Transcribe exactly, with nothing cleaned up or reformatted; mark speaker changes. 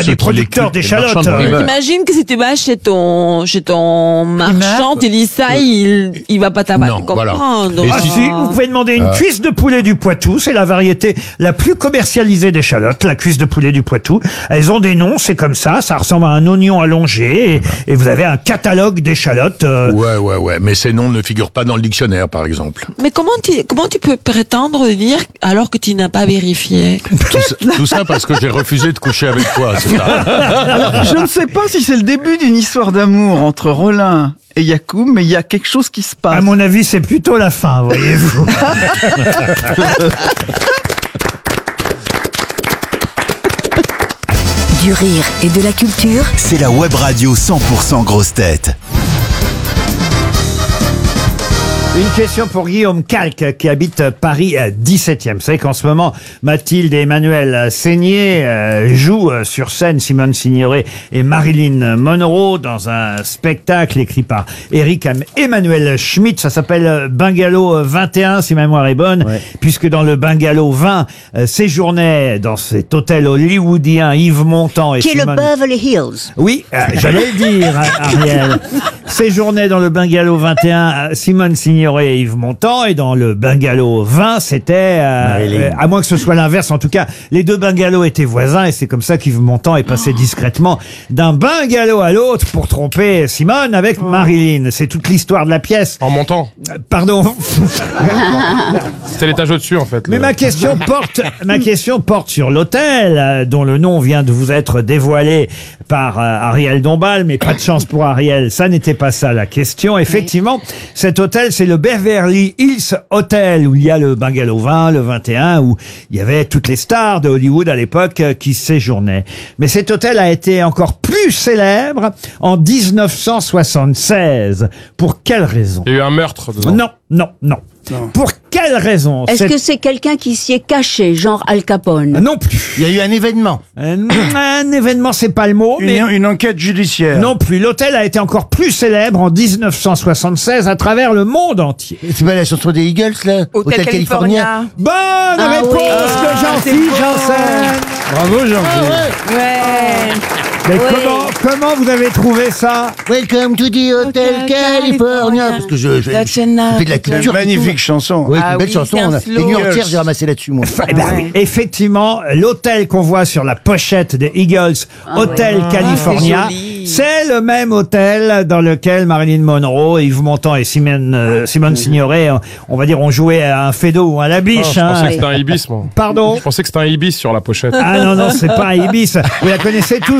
Speaker 1: des producteurs d'échalotes.
Speaker 2: Imagine que si tu vas chez ton, chez ton marchand, tu dis ça, il, il va pas t'abattre, comprendre.
Speaker 1: Voilà. Ah si, si, vous pouvez demander une euh... cuisse de poulet du Poitou, c'est la variété la plus commercialisée d'échalotes, la cuisse de poulet du Poitou. Elles ont des noms, c'est comme ça, ça ressemble à un oignon allongé, et, et vous avez un catalogue d'échalotes. Euh...
Speaker 3: Ouais, ouais, ouais, mais ces noms ne figurent pas dans le dictionnaire, par exemple.
Speaker 2: Mais comment tu, comment tu peux prétendre dire alors que tu n'as pas vérifié?
Speaker 3: Tout ça, tout ça parce que j'ai refusé de coucher avec toi, c'est ça.
Speaker 4: Alors, je ne sais pas si c'est le début d'une histoire d'amour entre Rollin et Yacoub, mais il y a quelque chose qui se passe.
Speaker 1: À mon avis, c'est plutôt la fin, voyez-vous.
Speaker 5: Du rire et de la culture.
Speaker 6: C'est la web radio cent pour cent grosses têtes.
Speaker 1: Une question pour Guillaume Calque qui habite Paris dix-septième. Vous savez qu'en ce moment, Mathilde et Emmanuel Seigné euh, jouent sur scène Simone Signoret et Marilyn Monroe dans un spectacle écrit par Eric Emmanuel Schmitt. Ça s'appelle Bungalow vingt et un, si ma mémoire est bonne, ouais. Puisque dans le Bungalow vingt euh, séjournaient dans cet hôtel hollywoodien Yves Montand et
Speaker 7: qui est
Speaker 1: Simone...
Speaker 7: le Beverly Hills.
Speaker 1: Oui, euh, j'allais le dire, Ariel. Séjournaient dans le Bungalow vingt et un Simone Signoret et Yves Montand, et dans le Bungalow vingt, c'était, euh, euh, à moins que ce soit l'inverse, en tout cas, les deux bungalows étaient voisins, et c'est comme ça qu'Yves Montand est passé oh. discrètement d'un bungalow à l'autre pour tromper Simone avec oh. Marilyn. C'est toute l'histoire de la pièce.
Speaker 8: En montant.
Speaker 1: Euh, pardon.
Speaker 8: C'était l'étage au-dessus, en fait.
Speaker 1: Mais le... ma question porte, ma question porte sur l'hôtel, euh, dont le nom vient de vous être dévoilé par euh, Ariel Dombal, mais pas de chance pour Ariel, ça n'était pas ça la question. Effectivement, oui. Cet hôtel, c'est le Beverly Hills Hotel, où il y a le Bungalow vingt, le vingt et un, où il y avait toutes les stars de Hollywood à l'époque qui séjournaient. Mais cet hôtel a été encore plus célèbre en dix-neuf cent soixante-seize. Pour quelle raison?
Speaker 8: Il y a eu un meurtre dedans.
Speaker 1: Non, non, non. Non. Pour quelle raison?
Speaker 7: Est-ce cette... que c'est quelqu'un qui s'y est caché, genre Al Capone?
Speaker 1: Ah, non plus.
Speaker 9: Il y a eu un événement.
Speaker 1: Un, un événement, c'est pas le mot.
Speaker 4: Une,
Speaker 1: mais
Speaker 4: une enquête judiciaire.
Speaker 1: Non plus. L'hôtel a été encore plus célèbre en dix-neuf cent soixante-seize à travers le monde entier.
Speaker 9: C'est pas la chanson des Eagles, là?
Speaker 2: Hôtel, Hôtel California. California.
Speaker 1: Bonne ah, réponse oui. de Jean-Philippe Janssen.
Speaker 4: Bravo, Jean-Philippe.
Speaker 2: Ah, ouais. ouais.
Speaker 1: Mais oui. comment, comment vous avez trouvé ça?
Speaker 9: Welcome to the Hotel California. Parce que je, je, je, je fais de la culture.
Speaker 4: Une magnifique chanson.
Speaker 9: Oui,
Speaker 2: ah,
Speaker 9: une belle
Speaker 2: oui,
Speaker 9: chanson. On a, les nuits entières, j'ai ramassé là-dessus, moi.
Speaker 1: Enfin, ben, oui. Effectivement, l'hôtel qu'on voit sur la pochette des Eagles, ah, Hotel ouais. California, ah, c'est le même hôtel dans lequel Marilyn Monroe, Yves Montand et Simone, euh, Simone Signoret, on va dire, ont joué à un fédo ou à la biche.
Speaker 8: Ah, je
Speaker 1: hein.
Speaker 8: pensais que c'était un ibis, moi.
Speaker 1: Pardon?
Speaker 8: Je pensais que c'était un ibis sur la pochette.
Speaker 1: Ah non, non, c'est pas un ibis. Vous la connaissez tous.